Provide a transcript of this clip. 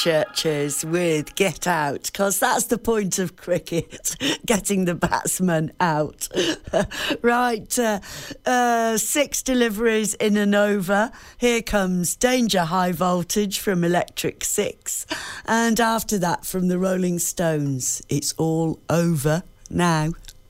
Churches with Get Out, because that's the point of cricket, getting the batsman out. Right, 6 deliveries in an over. Here comes Danger High Voltage from Electric Six. And after that, from the Rolling Stones, It's All Over Now.